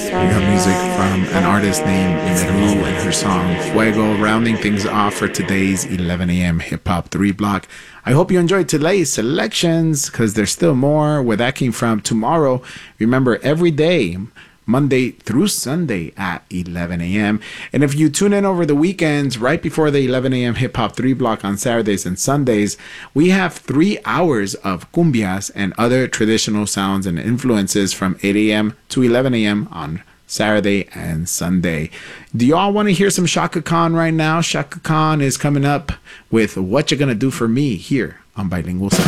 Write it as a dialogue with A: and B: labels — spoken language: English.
A: got music from an artist named Meru and her song Fuego, rounding things off for today's 11 a.m. Hip Hop 3 block. I hope you enjoyed today's selections because there's still more where that came from. Tomorrow, remember, every day, Monday through Sunday at 11 a.m. And if you tune in over the weekends, right before the 11 a.m. Hip Hop 3 block on Saturdays and Sundays, we have 3 hours of cumbias and other traditional sounds and influences from 8 a.m. to 11 a.m. on Saturday and Sunday. Do y'all want to hear some Chaka Khan right now? Chaka Khan is coming up with What You Gonna Do For Me here on Bilingual Sound.